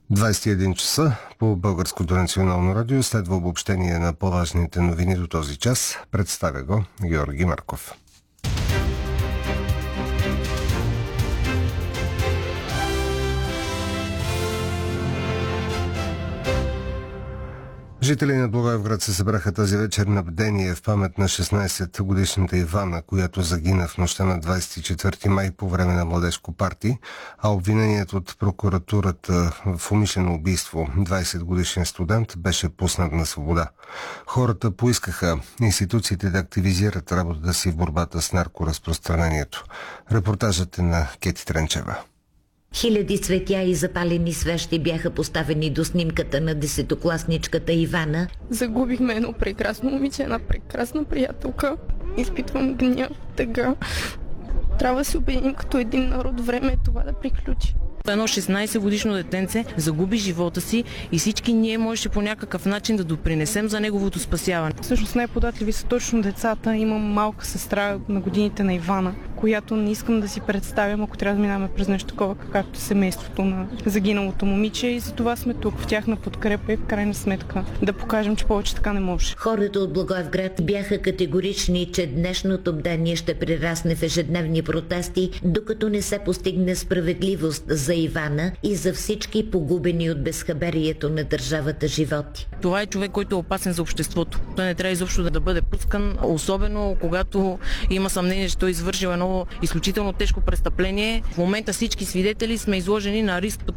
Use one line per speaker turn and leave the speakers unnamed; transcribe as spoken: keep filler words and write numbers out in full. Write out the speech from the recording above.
двадесет и един часа по Българското национално радио следва обобщение на по-важните новини до този час. Представя го Георги Марков. Жители на Благоевград се събраха тази вечер на бдение в памет на шестнадесетгодишната Ивана, която загина в нощта на двадесет и четвърти май по време на младежко парти, а обвиненият от прокуратурата в умишлено убийство двадесетгодишен студент беше пуснат на свобода. Хората поискаха институциите да активизират работата си в борбата с наркоразпространението. Репортажът е на Кети Тренчева.
Хиляди цветя и запалени свещи бяха поставени до снимката на десетокласничката Ивана.
Загубихме едно прекрасно момиче, една прекрасна приятелка. Изпитвам гняв, тъга. Трябва да се обединим като един народ. Време е това да приключи.
Едно шестнадесет годишно детенце загуби живота си и всички ние можеше по някакъв начин да допринесем за неговото спасяване.
Всъщност най-податливи са точно децата. Имам малка сестра на годините на Ивана, която не искам да си представям, ако трябва да минаваме през нещо такова, както семейството на загиналото момиче, и за това сме тук в тяхна подкрепа и в крайна сметка да покажем, че повече така не може.
Хората от Благоевград бяха категорични, че днешното бдение ще прерасне в ежедневни протести, докато не се постигне справедливост за Ивана и за всички погубени от безхаберието на държавата животи.
Това е човек, който е опасен за обществото. Той не трябва изобщо да бъде пускан, особено когато има съмнение, че той извършил едно изключително тежко престъпление. В момента всички свидетели сме изложени на риск